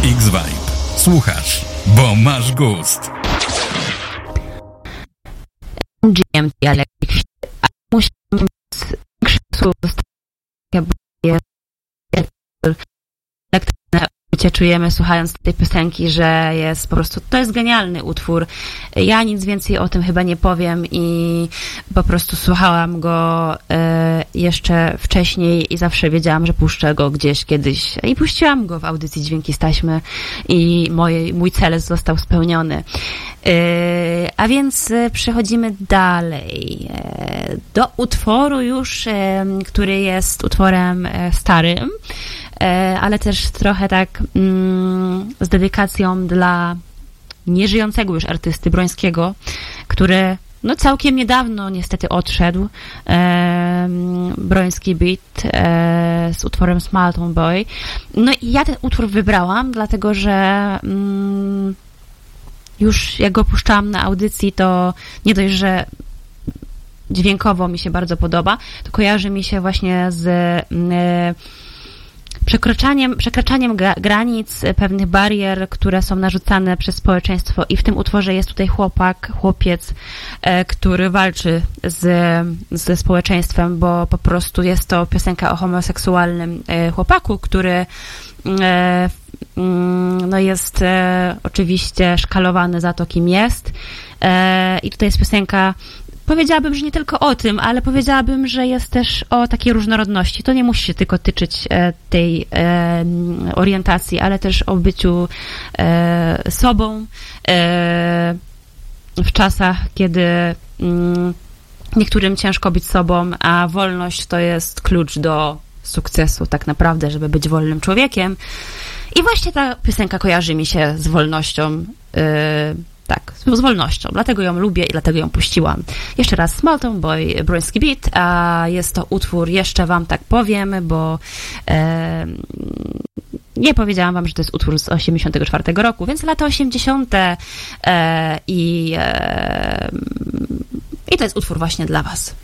X-Vibe. Słuchasz, bo masz gust. GMT Electric, musiałam większy słów elektryczne czujemy, słuchając tej piosenki, że jest po prostu, to jest genialny utwór. Ja nic więcej o tym chyba nie powiem i po prostu słuchałam go jeszcze wcześniej i zawsze wiedziałam, że puszczę go gdzieś kiedyś i puściłam go w audycji Dźwięki z taśmy i mój cel został spełniony. A więc przechodzimy dalej do utworu już, który jest utworem starym, ale też trochę tak z dedykacją dla nieżyjącego już artysty Brońskiego, który no całkiem niedawno niestety odszedł. Broński Beat z utworem Small Town Boy. No i ja ten utwór wybrałam, dlatego że już jak go puszczałam na audycji, to nie dość, że dźwiękowo mi się bardzo podoba, to kojarzy mi się właśnie z przekraczaniem granic, pewnych barier, które są narzucane przez społeczeństwo i w tym utworze jest tutaj chłopiec, który walczy ze społeczeństwem, bo po prostu jest to piosenka o homoseksualnym chłopaku, który no jest oczywiście szkalowany za to, kim jest. I tutaj jest piosenka, powiedziałabym, że nie tylko o tym, ale powiedziałabym, że jest też o takiej różnorodności. To nie musi się tylko tyczyć tej orientacji, ale też o byciu sobą w czasach, kiedy niektórym ciężko być sobą, a wolność to jest klucz do sukcesu tak naprawdę, żeby być wolnym człowiekiem. I właśnie ta piosenka kojarzy mi się z wolnością, tak, z wolnością. Dlatego ją lubię i dlatego ją puściłam. Jeszcze raz Small Town Boy, Broński Beat, a jest to utwór, jeszcze wam tak powiem, bo nie powiedziałam wam, że to jest utwór z 84 roku, więc lata 80. I to jest utwór właśnie dla was.